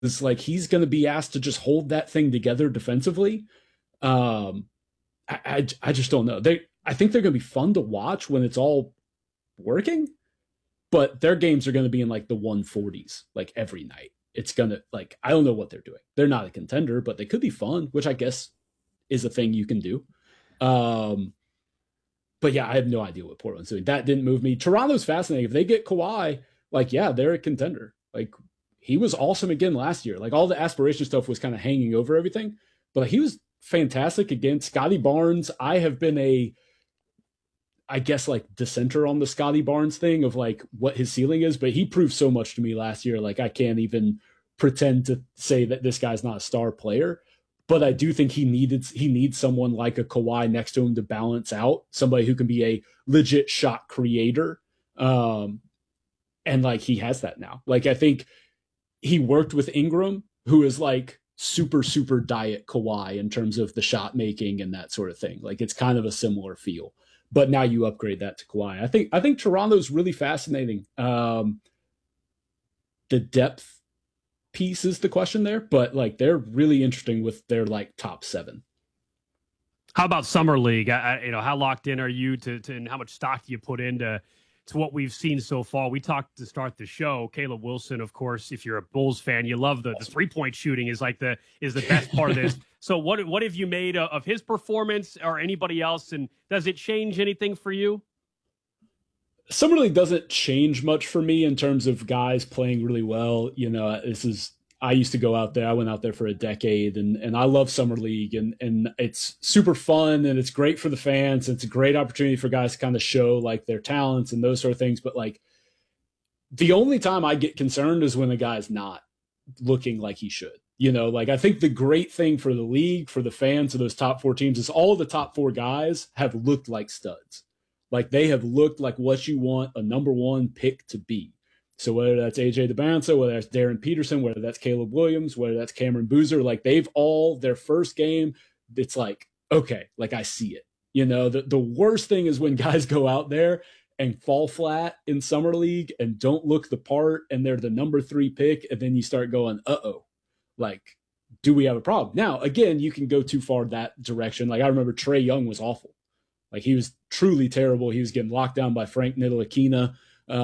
like he's going to be asked to just hold that thing together defensively. Um, I just don't know. I think they're going to be fun to watch when it's all working, but their games are going to be in like the 140s like every night. It's going to like I don't know what they're doing. They're not a contender, but they could be fun, which I guess is a thing you can do. Um, but yeah, I have no idea what Portland's doing. That didn't move me. Toronto's fascinating. If they get Kawhi, like yeah, they're a contender. Like he was awesome again last year. Like all the aspiration stuff was kind of hanging over everything, but he was fantastic again. Scotty Barnes, I have been I guess like dissenter on the Scotty Barnes thing of like what his ceiling is, but he proved so much to me last year. Like I can't even pretend to say that this guy's not a star player. But I do think he needs someone like a Kawhi next to him to balance out somebody who can be a legit shot creator. Um, and like he has that now. Like I think he worked with Ingram, who is like super diet Kawhi in terms of the shot making and that sort of thing. Like it's kind of a similar feel. But now you upgrade that to Kawhi. I think Toronto's really fascinating. The depth piece is the question there, but like they're really interesting with their like top seven. How about summer league? How locked in are you to and how much stock do you put into to what we've seen so far? We talked to start the show. Caleb Wilson, of course, if you're a Bulls fan, you love the 3-point shooting is the best part of this. So what have you made of his performance or anybody else? And does it change anything for you? Summer league doesn't change much for me in terms of guys playing really well. You know, I used to go out there. I went out there for a decade, and I love summer league, and it's super fun, and it's great for the fans. It's a great opportunity for guys to kind of show like their talents and those sort of things. But like the only time I get concerned is when a guy's not looking like he should. You know, like I think the great thing for the league, for the fans of those top four teams is all of the top four guys have looked like studs. Like they have looked like what you want a number one pick to be. So whether that's AJ DeBanza, whether that's Darren Peterson, whether that's Caleb Williams, whether that's Cameron Boozer, like they've all their first game, it's like, okay, like I see it. You know, the worst thing is when guys go out there and fall flat in summer league and don't look the part and they're the number 3 pick. And then you start going, uh-oh, like, do we have a problem? Now, again, you can go too far that direction. Like I remember Trae Young was awful. Like he was truly terrible. He was getting locked down by Frank Ntilikina.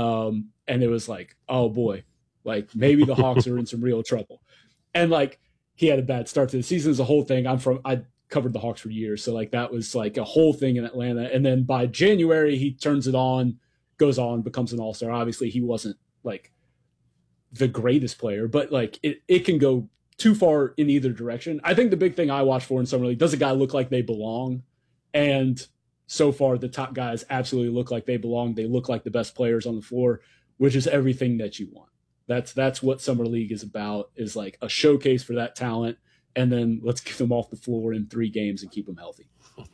And it was like, oh boy, like maybe the Hawks are in some real trouble. And like he had a bad start to the season as a whole thing. I covered the Hawks for years. So like that was like a whole thing in Atlanta. And then by January, he turns it on, goes on, becomes an all-star. Obviously he wasn't like the greatest player, but like it can go too far in either direction. I think the big thing I watch for in summer league, does a guy look like they belong? And so far, the top guys absolutely look like they belong. They look like the best players on the floor, which is everything that you want. That's what summer league is about, is like a showcase for that talent. And then let's get them off the floor in 3 games and keep them healthy.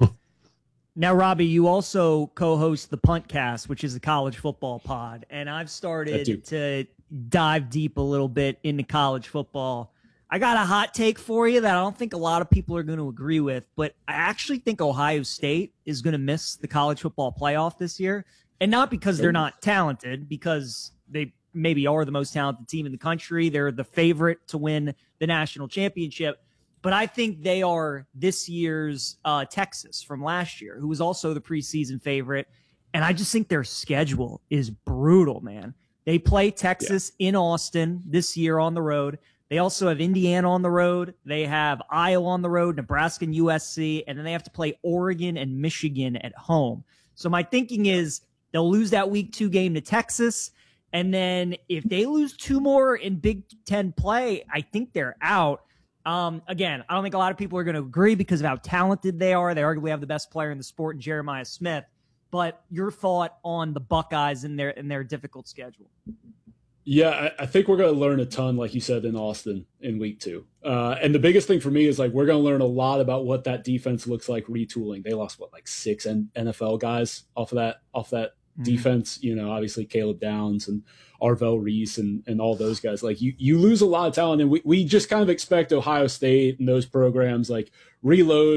Now, Robbie, you also co-host the Puntcast, which is a college football pod. And I've started to dive deep a little bit into college football. I got a hot take for you that I don't think a lot of people are going to agree with, but I actually think Ohio State is going to miss the college football playoff this year. And not because they're not talented, because they maybe are the most talented team in the country. They're the favorite to win the national championship. But I think they are this year's Texas from last year, who was also the preseason favorite. And I just think their schedule is brutal, man. They play Texas in Austin this year on the road. They also have Indiana on the road. They have Iowa on the road, Nebraska and USC, and then they have to play Oregon and Michigan at home. So my thinking is they'll lose that week 2 game to Texas. And then if they lose 2 more in Big Ten play, I think they're out. Again, I don't think a lot of people are going to agree because of how talented they are. They arguably have the best player in the sport in Jeremiah Smith. But your thought on the Buckeyes and their difficult schedule? Yeah, I think we're going to learn a ton, like you said, in Austin in week 2. And the biggest thing for me is like we're going to learn a lot about what that defense looks like retooling. They lost like 6 NFL guys off that defense. You know, obviously Caleb Downs and Arvell Reese and all those guys. Like you lose a lot of talent, and we just kind of expect Ohio State and those programs like reload.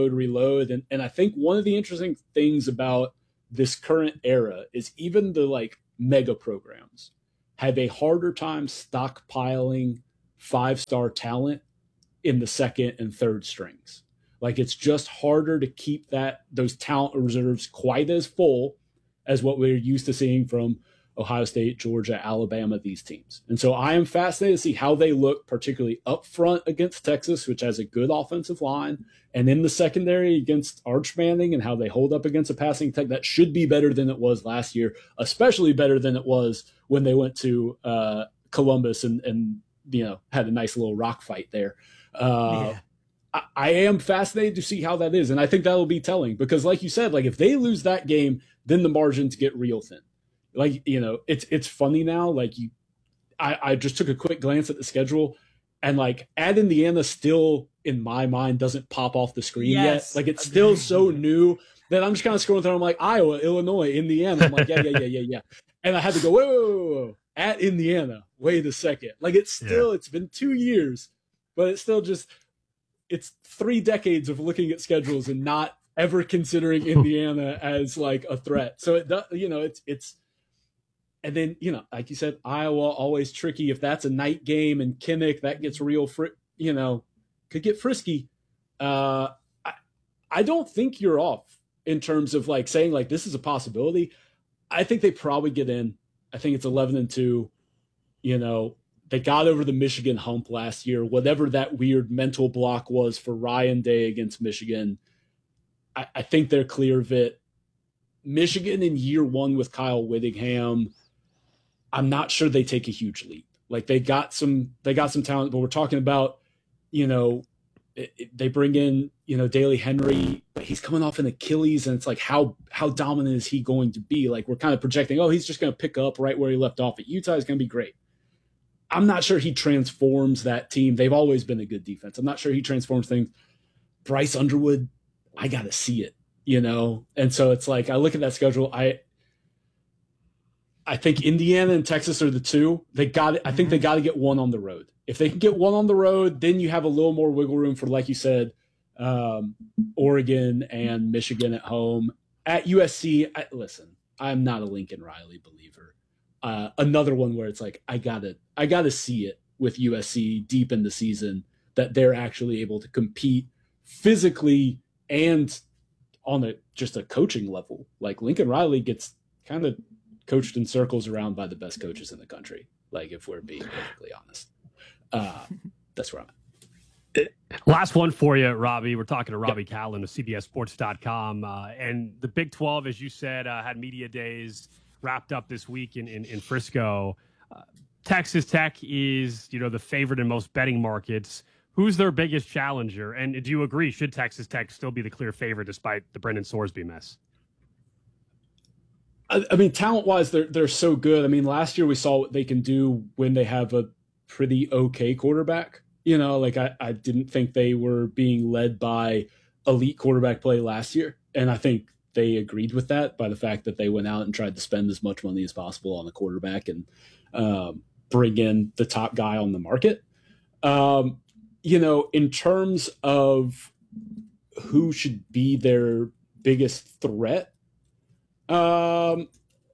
And I think one of the interesting things about this current era is even the like mega programs have a harder time stockpiling 5-star talent in the second and third strings. Like, it's just harder to keep those talent reserves quite as full as what we're used to seeing from Ohio State, Georgia, Alabama, these teams. And so I am fascinated to see how they look, particularly up front against Texas, which has a good offensive line, and in the secondary against Arch Manning, and how they hold up against a passing attack that should be better than it was last year, especially better than it was when they went to Columbus and had a nice little rock fight there. I am fascinated to see how that is, and I think that will be telling, because like you said, like, if they lose that game, then the margins get real thin. Like, it's funny now. Like, I just took a quick glance at the schedule, and like, at Indiana still in my mind doesn't pop off the screen yet. Like, it's still so new that I'm just kind of scrolling through. I'm like, Iowa, Illinois, Indiana. I'm like, yeah. And I had to go, whoa, at Indiana. Wait a second. Like, it's been 2 years, but it's still just, it's 3 decades of looking at schedules and not ever considering Indiana as like a threat. So it's. And then, like you said, Iowa, always tricky. If that's a night game and Kinnick, that gets real, could get frisky. I don't think you're off in terms of like saying like this is a possibility. I think they probably get in. I think it's 11-2. They got over the Michigan hump last year, whatever that weird mental block was for Ryan Day against Michigan. I think they're clear of it. Michigan in year one with Kyle Whittingham, I'm not sure they take a huge leap. Like, they got some talent, but we're talking about, they bring in, Daly Henry, but he's coming off an Achilles, and it's like, how dominant is he going to be? Like, we're kind of projecting, he's just going to pick up right where he left off at Utah. Is going to be great. I'm not sure he transforms that team. They've always been a good defense. I'm not sure he transforms things. Bryce Underwood, I got to see it, And so it's like, I look at that schedule. I think Indiana and Texas are the two. They got it. I think they got to get one on the road. If they can get one on the road, then you have a little more wiggle room for, like you said, Oregon and Michigan at home. At USC, listen, I'm not a Lincoln Riley believer. Another one where it's like, I gotta see it with USC deep in the season that they're actually able to compete physically and on just a coaching level. Like, Lincoln Riley gets kind of coached in circles around by the best coaches in the country. Like, if we're being perfectly honest, that's where I'm at. Last one for you, Robbie. We're talking to Robbie Callan of CBSSports.com. And the Big 12, as you said, had media days wrapped up this week in Frisco. Texas Tech is, the favorite in most betting markets. Who's their biggest challenger? And do you agree, should Texas Tech still be the clear favorite despite the Brendan Sorsby mess? I mean, talent-wise, they're so good. I mean, last year we saw what they can do when they have a pretty okay quarterback. Like, I didn't think they were being led by elite quarterback play last year. And I think they agreed with that by the fact that they went out and tried to spend as much money as possible on the quarterback and bring in the top guy on the market. In terms of who should be their biggest threat, I'm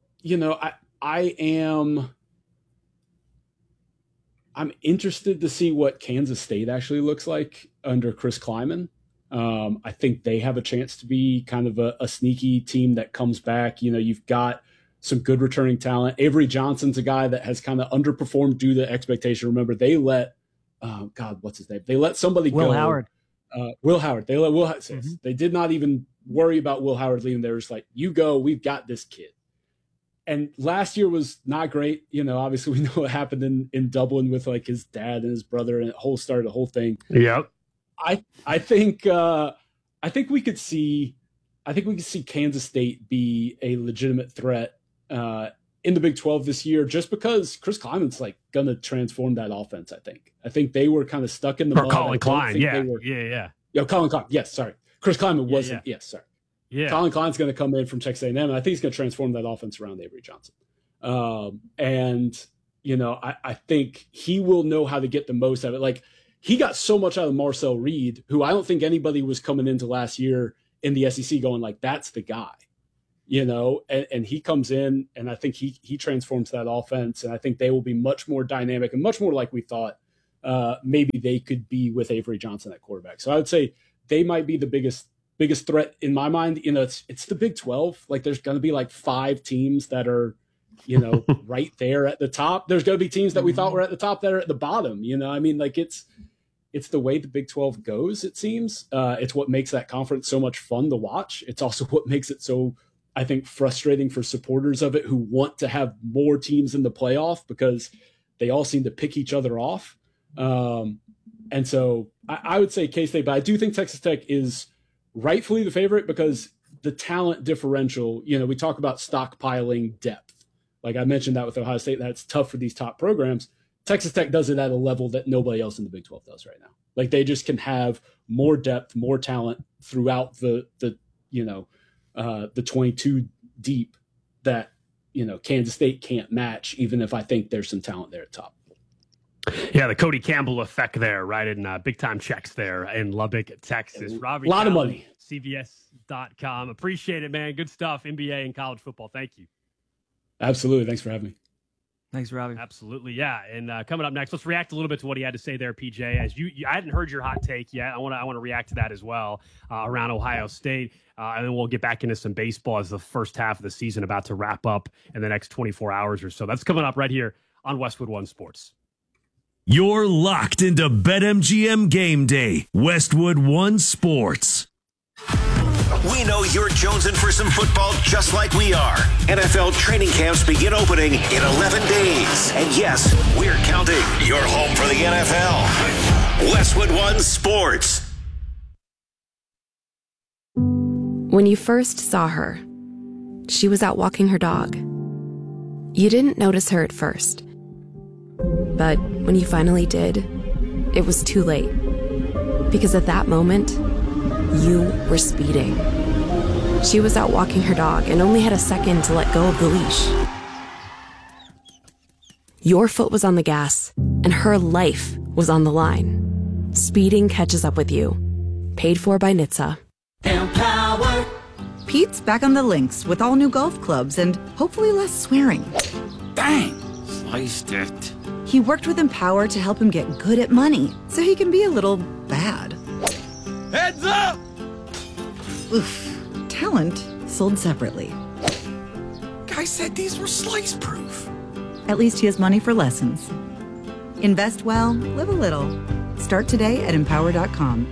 interested to see what Kansas State actually looks like under Chris Kleiman. I think they have a chance to be kind of a sneaky team that comes back. You've got some good returning talent. Avery Johnson's a guy that has kind of underperformed due to expectation. Remember, they let, what's his name? They let somebody Will go. Howard. Will Howard. They let Will Howard. They did not even worry about Will Howard leaving. They were just like, you go, we've got this kid. And last year was not great. Obviously we know what happened in Dublin with like his dad and his brother, and it started the whole thing. Yep. I think we could see Kansas State be a legitimate threat in the Big 12 this year, just because Chris Kleiman's like going to transform that offense. I think they were kind of stuck in the mud. Colin Klein. Yeah. Colin Klein. Yes. Sorry. Chris Kleiman wasn't. Yeah. Yes. Sorry. Yeah. Colin Klein's going to come in from Texas A&M, and I think he's going to transform that offense around Avery Johnson. I think he will know how to get the most out of it. Like, he got so much out of Marcel Reed, who I don't think anybody was coming into last year in the SEC going like, that's the guy, and he comes in, and I think he transforms that offense. And I think they will be much more dynamic and much more like we thought maybe they could be with Avery Johnson at quarterback. So I would say they might be the biggest threat in my mind. It's the Big 12. Like there's going to be like 5 teams that are, right there at the top. There's going to be teams that we thought were at the top that are at the bottom. I mean, like it's the way the Big 12 goes, it seems. It's what makes that conference so much fun to watch. It's also what makes it so, I think, frustrating for supporters of it who want to have more teams in the playoff because they all seem to pick each other off. And so I would say K-State, but I do think Texas Tech is rightfully the favorite because the talent differential, we talk about stockpiling depth. Like I mentioned that with Ohio State, that's tough for these top programs. Texas Tech does it at a level that nobody else in the Big 12 does right now. Like they just can have more depth, more talent throughout the 22 deep that, Kansas State can't match, even if I think there's some talent there at top. Yeah, the Cody Campbell effect there, right? In big time checks there in Lubbock, Texas. Robbie, a lot of money. CBS.com. Appreciate it, man. Good stuff. NBA and college football. Thank you. Absolutely. Thanks for having me. Thanks, Robbie. Absolutely, yeah. And coming up next, let's react a little bit to what he had to say there, PJ. As I hadn't heard your hot take yet. I want to react to that as well around Ohio State, and then we'll get back into some baseball as the first half of the season about to wrap up in the next 24 hours or so. That's coming up right here on Westwood One Sports. You're locked into BetMGM Game Day, Westwood One Sports. We know you're jonesing for some football just like we are. NFL training camps begin opening in 11 days. And yes, we're counting. You're home for the NFL. Westwood One Sports. When you first saw her, she was out walking her dog. You didn't notice her at first. But when you finally did, it was too late. Because at that moment, you were speeding. She was out walking her dog and only had a second to let go of the leash. Your foot was on the gas, and her life was on the line. Speeding catches up with you. Paid for by NHTSA. Empower. Pete's back on the links with all new golf clubs and hopefully less swearing. Dang, sliced it. He worked with Empower to help him get good at money, so he can be a little bad. Heads up! Oof. Talent sold separately. Guy said these were slice-proof. At least he has money for lessons. Invest well, live a little. Start today at Empower.com.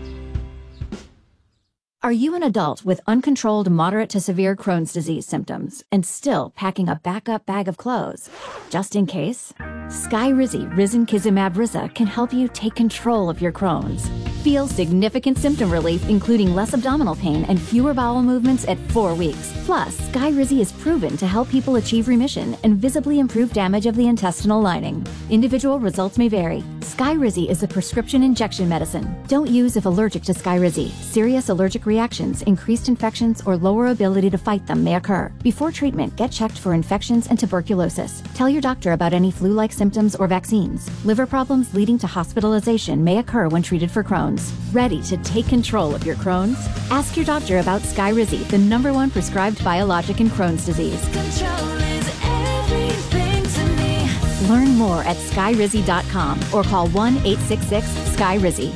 Are you an adult with uncontrolled moderate to severe Crohn's disease symptoms and still packing a backup bag of clothes? Just in case? Skyrizi Risankizumab Riza can help you take control of your Crohn's. Feel significant symptom relief, including less abdominal pain and fewer bowel movements at 4 weeks. Plus, Skyrizi is proven to help people achieve remission and visibly improve damage of the intestinal lining. Individual results may vary. Skyrizi is a prescription injection medicine. Don't use if allergic to Skyrizi. Serious allergic reactions, increased infections, or lower ability to fight them may occur. Before treatment, get checked for infections and tuberculosis. Tell your doctor about any flu-like symptoms or vaccines. Liver problems leading to hospitalization may occur when treated for Crohn's. Ready to take control of your Crohn's? Ask your doctor about Skyrizi, the #1 prescribed biologic in Crohn's disease. Control is everything to me. Learn more at Skyrizi.com or call 1-866-SKYRIZI.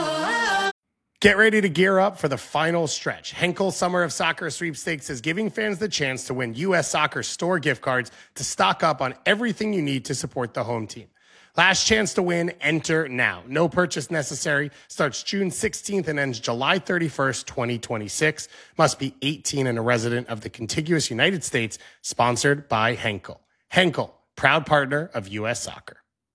Get ready to gear up for the final stretch. Henkel Summer of Soccer Sweepstakes is giving fans the chance to win U.S. Soccer store gift cards to stock up on everything you need to support the home team. Last chance to win, enter now. No purchase necessary. Starts June 16th and ends July 31st, 2026. Must be 18 and a resident of the contiguous United States. Sponsored by Henkel. Henkel, proud partner of U.S. Soccer.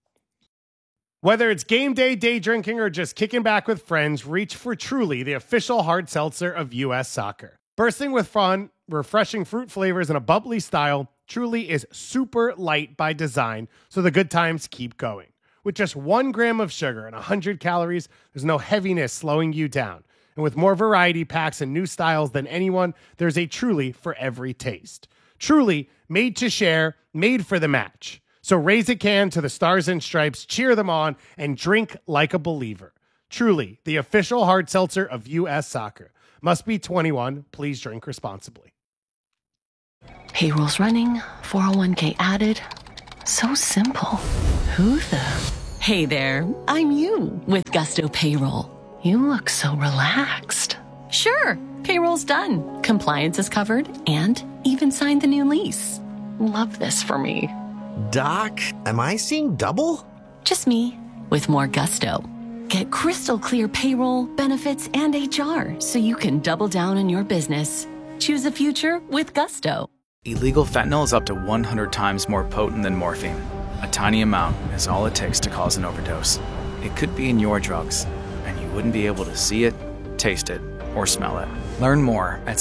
Whether it's game day, day drinking, or just kicking back with friends, reach for Truly, the official hard seltzer of U.S. Soccer. Bursting with fun, refreshing fruit flavors, and a bubbly style, Truly is super light by design, so the good times keep going. With just 1 gram of sugar and 100 calories, there's no heaviness slowing you down. And with more variety packs and new styles than anyone, there's a Truly for every taste. Truly, made to share, made for the match. So raise a can to the Stars and Stripes, cheer them on, and drink like a believer. Truly, the official hard seltzer of U.S. Soccer. Must be 21. Please drink responsibly. Payroll's running, 401k added. So simple. Who the? Hey there, I'm you with Gusto Payroll. You look so relaxed. Sure, payroll's done, compliance is covered, and even signed the new lease. Love this for me. Doc, am I seeing double? Just me with more Gusto. Get crystal clear payroll, benefits, and HR so you can double down on your business. Choose a future with Gusto. Illegal fentanyl is up to 100 times more potent than morphine. A tiny amount is all it takes to cause an overdose. It could be in your drugs, and you wouldn't be able to see it, taste it, or smell it. Learn more at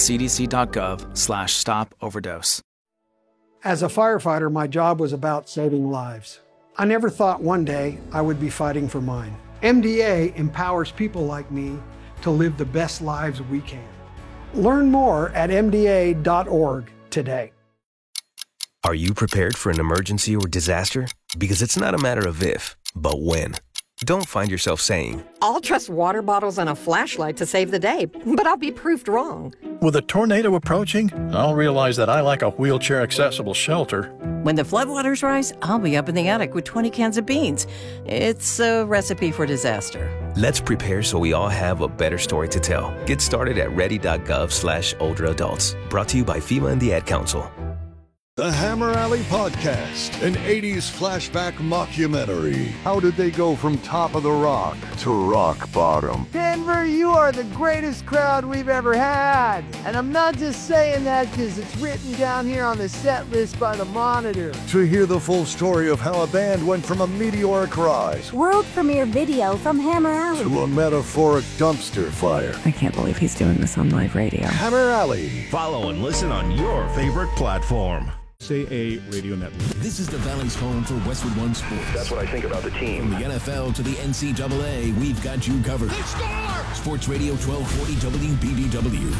cdc.gov/stop-overdose. As a firefighter, my job was about saving lives. I never thought one day I would be fighting for mine. MDA empowers people like me to live the best lives we can. Learn more at MDA.org today. Are you prepared for an emergency or disaster? Because it's not a matter of if, but when. Don't find yourself saying, I'll trust water bottles and a flashlight to save the day, but I'll be proved wrong. With a tornado approaching, I'll realize that I lack a wheelchair-accessible shelter. When the floodwaters rise, I'll be up in the attic with 20 cans of beans. It's a recipe for disaster. Let's prepare so we all have a better story to tell. Get started at ready.gov/older adults. Brought to you by FEMA and the Ad Council. The Hammer Alley Podcast, an 80s flashback mockumentary. How did they go from top of the rock to rock bottom? Denver, you are the greatest crowd we've ever had. And I'm not just saying that because it's written down here on the set list by the Monitor. To hear the full story of how a band went from a meteoric rise, world premiere video from Hammer Alley, to a metaphoric dumpster fire. I can't believe he's doing this on live radio. Hammer Alley. Follow and listen on your favorite platform. CA Radio Network. This is the Valley's home for Westwood One Sports. That's what I think about the team. From the NFL to the NCAA, we've got you covered. They score! Sports Radio 1240 WBBW.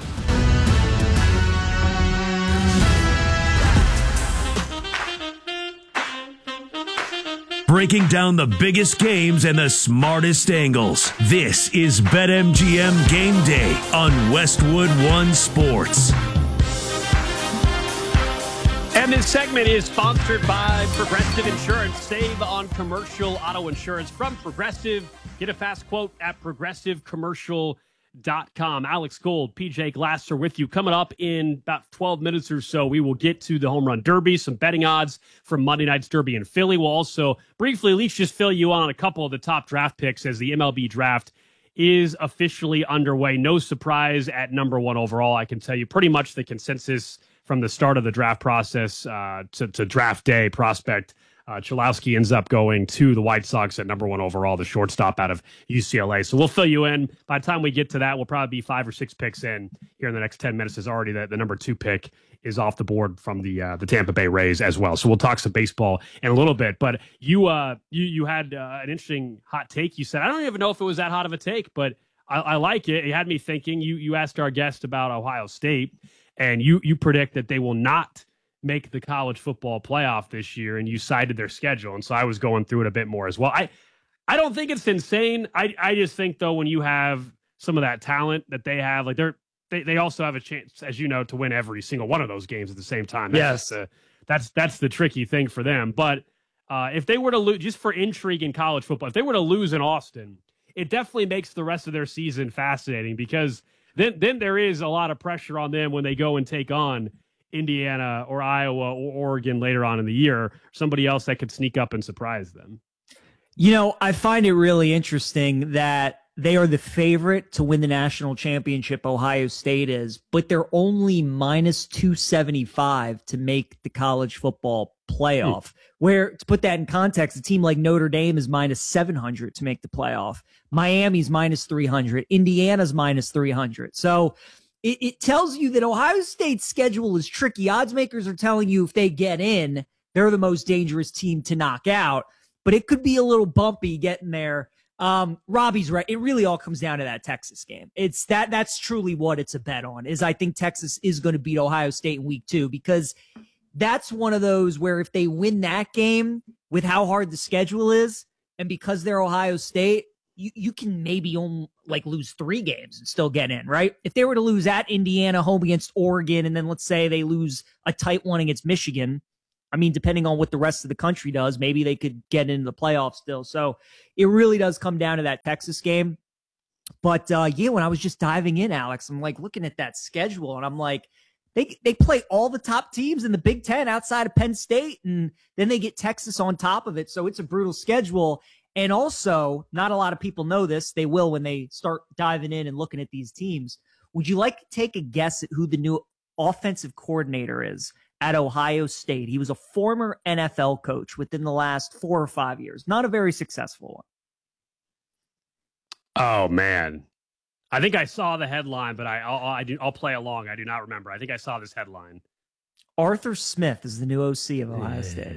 Breaking down the biggest games and the smartest angles. This is BetMGM Game Day on Westwood One Sports. And this segment is sponsored by Progressive Insurance. Save on commercial auto insurance from Progressive. Get a fast quote at progressivecommercial.com. Alex Gold, PJ Glasser with you. Coming up in about 12 minutes or so, we will get to the Home Run Derby, some betting odds from Monday night's Derby in Philly. We'll also briefly at least just fill you on a couple of the top draft picks as the MLB draft is officially underway. No surprise at number one overall. I can tell you pretty much the consensus from the start of the draft process to draft day prospect. Cholowski ends up going to the White Sox at number one overall, the shortstop out of UCLA. So we'll fill you in. By the time we get to that, we'll probably be 5 or 6 picks in here in the next 10 minutes. Is already the number 2 pick is off the board from the Tampa Bay Rays as well. So we'll talk some baseball in a little bit. But you had an interesting hot take. You said, I don't even know if it was that hot of a take, but I like it. It had me thinking. You asked our guest about Ohio State, and you predict that they will not make the college football playoff this year, and you cited their schedule. And so I was going through it a bit more as well. I don't think it's insane. I just think, though, when you have some of that talent that they have, like they also have a chance, as you know, to win every single one of those games at the same time. That's the tricky thing for them. But if they were to lose, just for intrigue in college football, if they were to lose in Austin, it definitely makes the rest of their season fascinating, because then there is a lot of pressure on them when they go and take on Indiana or Iowa or Oregon later on in the year, somebody else that could sneak up and surprise them. You know, I find it really interesting that they are the favorite to win the national championship, Ohio State is, but they're only minus 275 to make the college football playoff. Where, to put that in context, a team like Notre Dame is minus 700 to make the playoff. Miami's minus 300. Indiana's minus 300. So it tells you that Ohio State's schedule is tricky. Odds makers are telling you if they get in, they're the most dangerous team to knock out, but it could be a little bumpy getting there. Robbie's right. It really all comes down to that Texas game. That's truly what it's a bet on, is I think Texas is going to beat Ohio State in week 2, because that's one of those where if they win that game with how hard the schedule is, and because they're Ohio State, you can maybe only lose 3 games and still get in, right? If they were to lose at Indiana, home against Oregon, and then let's say they lose a tight one against Michigan, I mean, depending on what the rest of the country does, maybe they could get into the playoffs still. So it really does come down to that Texas game. But when I was just diving in, Alex, I'm like looking at that schedule and I'm like, they play all the top teams in the Big Ten outside of Penn State, and then they get Texas on top of it. So it's a brutal schedule. And also, not a lot of people know this. They will when they start diving in and looking at these teams. Would you like to take a guess at who the new offensive coordinator is at Ohio State? He was a former NFL coach within the last 4 or 5 years. Not a very successful one. Oh, man. I think I saw the headline, but I'll play along. I do not remember. I think I saw this headline. Arthur Smith is the new OC of Ohio State.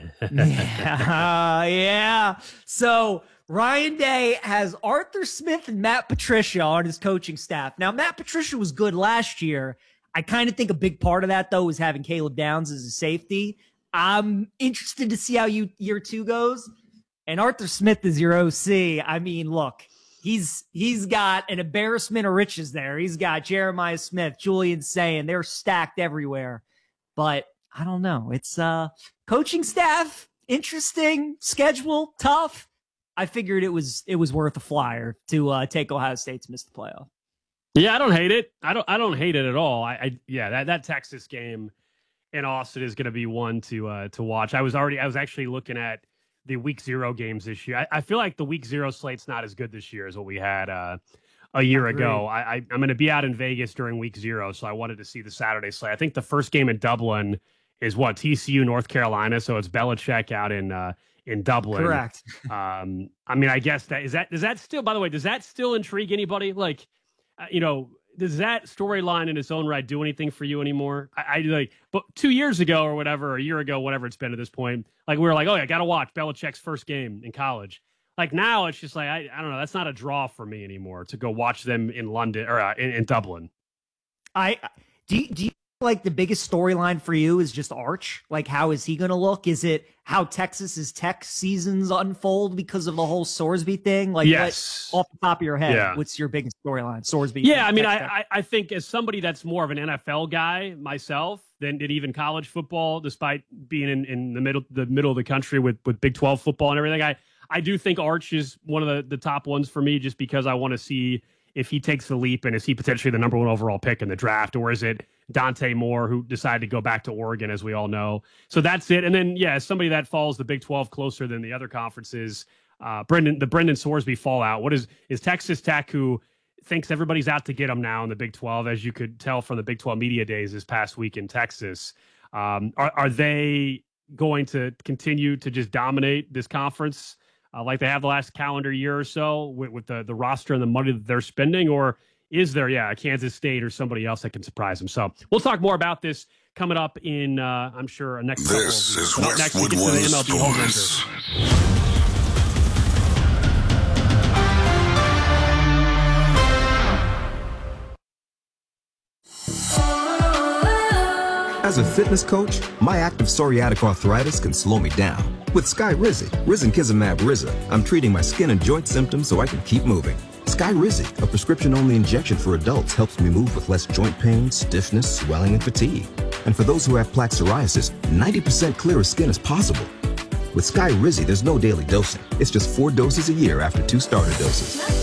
Yeah. So Ryan Day has Arthur Smith and Matt Patricia on his coaching staff. Now, Matt Patricia was good last year. I kind of think a big part of that, though, was having Caleb Downs as a safety. I'm interested to see how year 2 goes. And Arthur Smith is your OC. I mean, look. He's got an embarrassment of riches there. He's got Jeremiah Smith, Julian Sayin. They're stacked everywhere. But I don't know. It's coaching staff, interesting, schedule, tough. I figured it was worth a flyer to take Ohio State to miss the playoff. Yeah, I don't hate it. I don't hate it at all. That Texas game in Austin is going to be one to watch. I was actually looking at the week 0 games this year. I feel like the week 0 slate's not as good this year as what we had a year ago. I'm going to be out in Vegas during week 0, so I wanted to see the Saturday slate. I think the first game in Dublin is TCU, North Carolina, so it's Belichick out in Dublin. Correct. I mean, I guess does that still, by the way, does that still intrigue anybody? Like, does that storyline in its own right do anything for you anymore? But 2 years ago or whatever, or a year ago, whatever it's been at this point, like we were like, oh, I got to watch Belichick's first game in college. Like now it's just like, I don't know. That's not a draw for me anymore to go watch them in London or in Dublin. Do you like the biggest storyline for you is just Arch? Like, how is he going to look? Is it how Texas's Tech seasons unfold because of the whole Sorsby thing? Like, yes. Off the top of your head, What's your biggest storyline? Sorsby. Yeah, I mean, I think as somebody that's more of an NFL guy myself than did even college football, despite being in the middle of the country with Big 12 football and everything, I do think Arch is one of the top ones for me, just because I want to see if he takes the leap and is he potentially the number 1 overall pick in the draft, or is it Dante Moore, who decided to go back to Oregon, as we all know. So that's it. And then, as somebody that follows the Big 12 closer than the other conferences, the Brendan Sorsby fallout. What is Texas Tech, who thinks everybody's out to get them now in the Big 12, as you could tell from the Big 12 media days this past week in Texas. Are they going to continue to just dominate this conference like they have the last calendar year or so with the roster and the money that they're spending? Or is there, a Kansas State or somebody else that can surprise them? So we'll talk more about this coming up in, I'm sure, next couple of weeks. This is Westwood One Sports. As a fitness coach, my active psoriatic arthritis can slow me down. With Skyrizi, risankizumab Riza, I'm treating my skin and joint symptoms so I can keep moving. Skyrizi, a prescription-only injection for adults, helps me move with less joint pain, stiffness, swelling, and fatigue. And for those who have plaque psoriasis, 90% clearer skin is possible. With Skyrizi, there's no daily dosing. It's just 4 doses a year after 2 starter doses.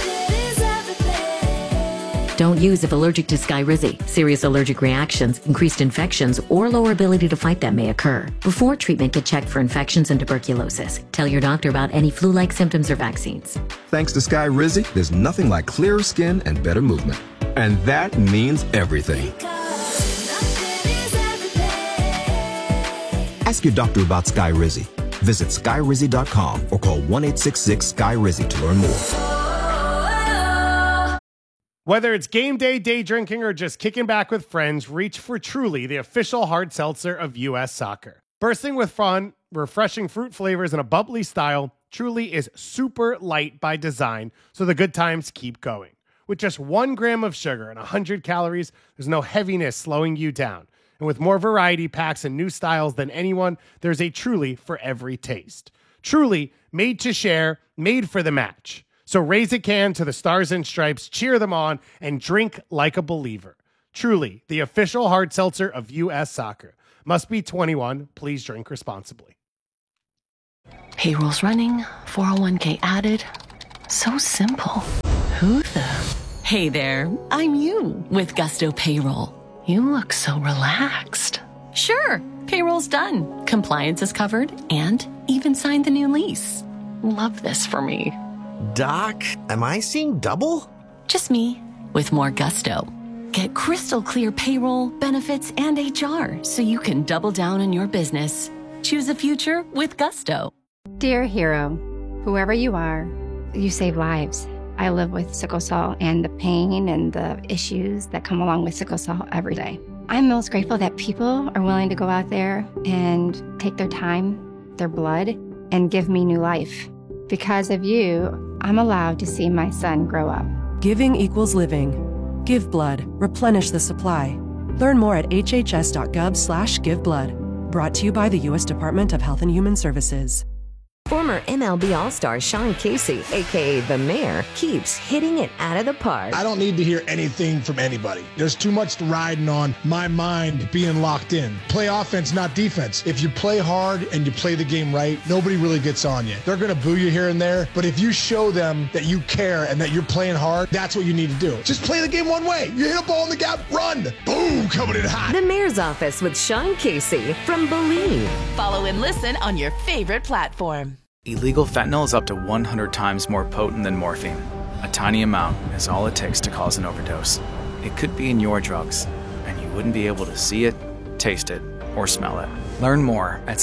Don't use if allergic to Skyrizi. Serious allergic reactions, increased infections, or lower ability to fight them may occur. Before treatment, get checked for infections and tuberculosis. Tell your doctor about any flu-like symptoms or vaccines. Thanks to Skyrizi, there's nothing like clearer skin and better movement. And that means everything. Ask your doctor about Skyrizi. Visit Skyrizi.com or call 1-866-SKY-RIZI to learn more. Whether it's game day, day drinking, or just kicking back with friends, reach for Truly, the official hard seltzer of U.S. Soccer. Bursting with fun, refreshing fruit flavors, and a bubbly style, Truly is super light by design, so the good times keep going. With just 1 gram of sugar and 100 calories, there's no heaviness slowing you down. And with more variety packs and new styles than anyone, there's a Truly for every taste. Truly, made to share, made for the match. So raise a can to the Stars and Stripes, cheer them on, and drink like a believer. Truly, the official hard seltzer of U.S. Soccer. Must be 21. Please drink responsibly. Payroll's running, 401k added. So simple. Who the? Hey there, I'm you with Gusto Payroll. You look so relaxed. Sure, payroll's done. Compliance is covered and even signed the new lease. Love this for me. Doc, am I seeing double? Just me with more gusto. Get crystal clear payroll, benefits, and HR so you can double down on your business. Choose a future with Gusto. Dear hero, whoever you are, you save lives. I live with sickle cell and the pain and the issues that come along with sickle cell every day. I'm most grateful that people are willing to go out there and take their time, their blood, and give me new life. Because of you, I'm allowed to see my son grow up. Giving equals living. Give blood. Replenish the supply. Learn more at hhs.gov/giveblood. Brought to you by the U.S. Department of Health and Human Services. Former MLB All-Star Sean Casey, a.k.a. The Mayor, keeps hitting it out of the park. I don't need to hear anything from anybody. There's too much riding on my mind being locked in. Play offense, not defense. If you play hard and you play the game right, nobody really gets on you. They're going to boo you here and there, but if you show them that you care and that you're playing hard, that's what you need to do. Just play the game one way. You hit a ball in the gap, run. Boom, coming in hot. The Mayor's Office with Sean Casey from Believe. Follow and listen on your favorite platform. Illegal fentanyl is up to 100 times more potent than morphine. A tiny amount is all it takes to cause an overdose. It could be in your drugs, and you wouldn't be able to see it, taste it, or smell it. Learn more at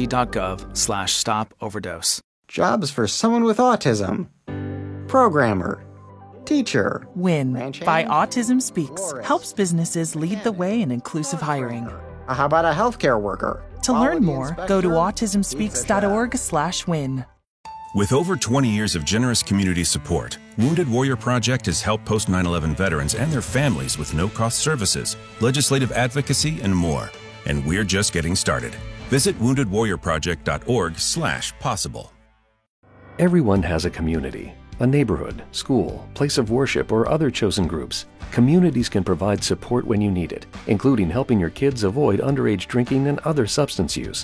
cdc.gov/stop-overdose. Jobs for someone with autism. Programmer. Teacher. WIN by Autism Speaks helps businesses lead the way in inclusive hiring. How about a healthcare worker? To learn more, go to autismspeaks.org/win. With over 20 years of generous community support, Wounded Warrior Project has helped post 9/11 veterans and their families with no-cost services, legislative advocacy, and more. And we're just getting started. Visit woundedwarriorproject.org/possible. Everyone has a community, a neighborhood, school, place of worship, or other chosen groups. Communities can provide support when you need it, including helping your kids avoid underage drinking and other substance use.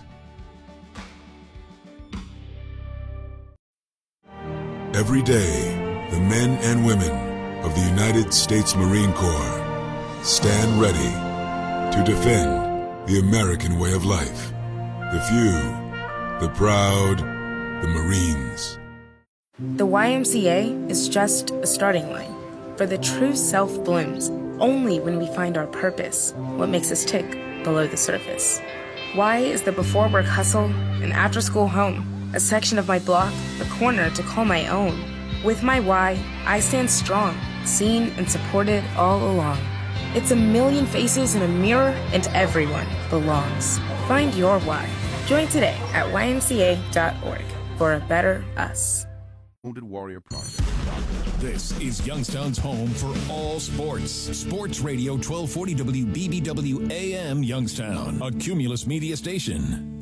Every day, the men and women of the United States Marine Corps stand ready to defend the American way of life. The few, the proud, the Marines. The YMCA is just a starting line. For the true self blooms only when we find our purpose, what makes us tick below the surface. Y is the before work hustle, an after school home, a section of my block, a corner to call my own. With my Y, I stand strong, seen and supported all along. It's a million faces in a mirror and everyone belongs. Find your Y. Join today at ymca.org for a better us. Wounded Warrior Project. This is Youngstown's home for all sports. Sports Radio 1240 WBBW AM Youngstown, a Cumulus media station.